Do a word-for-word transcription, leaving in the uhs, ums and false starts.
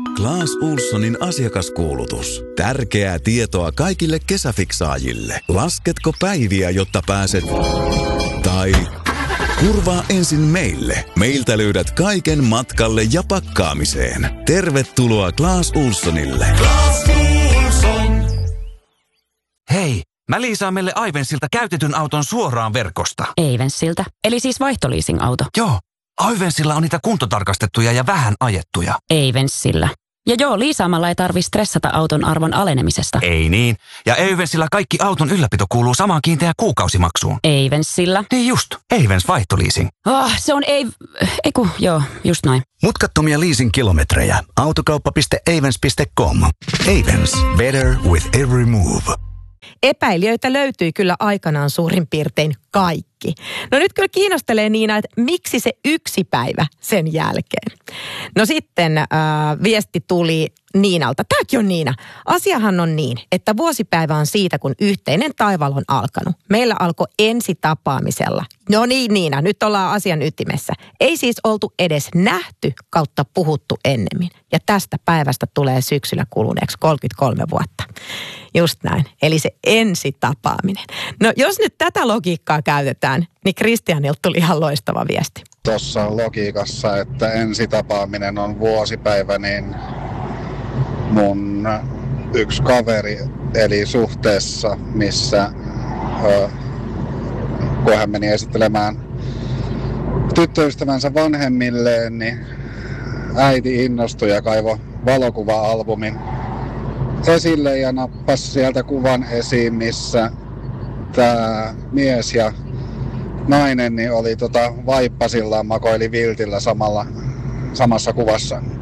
Claes Ohlsonin asiakaskuulutus. Tärkeää tietoa kaikille kesäfiksaajille. Lasketko päiviä, jotta pääset... Tai... Kurvaa ensin meille. Meiltä löydät kaiken matkalle ja pakkaamiseen. Tervetuloa Claes Ohlsonille. Claes Ohlson. Hei, mä liisaan meille Aivensilta käytetyn auton suoraan verkosta. Aivensilta? Eli siis vaihtoliising-auto? Joo, Aivensilla on niitä kuntotarkastettuja ja vähän ajettuja. Aivensilla. Ja joo, liisaamalla ei tarvi stressata auton arvon alenemisesta. Ei niin. Ja Aivensilla kaikki auton ylläpito kuuluu samaan kiinteään kuukausimaksuun. Aivensilla? Niin just, Aivens vaihtoliising. Oh, se on ei... Eiku, joo, just noin. Mutkattomia leasing-kilometrejä. Autokauppa piste aivens piste com. Aivens. Better with every move. Epäilijöitä löytyi kyllä aikanaan suurin piirtein kaikki. No nyt kyllä kiinnostelee Niina, että miksi se yksi päivä sen jälkeen. No sitten äh, viesti tuli Niinalta. Tämäkin on Niina. Asiahan on niin, että vuosipäivä on siitä, kun yhteinen taival on alkanut. Meillä alkoi ensitapaamisella. No niin Niina, nyt ollaan asian ytimessä. Ei siis oltu edes nähty kautta puhuttu ennemmin. Ja tästä päivästä tulee syksyllä kuluneeksi kolmekymmentäkolme vuotta. Just näin. Eli se ensitapaaminen. No jos nyt tätä logiikkaa käytetään, niin Kristianilta tuli ihan loistava viesti. Tuossa logiikassa, että ensitapaaminen on vuosipäivä, niin mun yksi kaveri eli suhteessa, missä ö, kun hän meni esittelemään tyttöystävänsä vanhemmilleen, niin äiti innostui ja kaivoi valokuva-albumin esille ja nappasi sieltä kuvan esiin, missä tämä mies ja nainen niin oli tota vaippasillaan, makoili viltillä samalla, samassa kuvassa.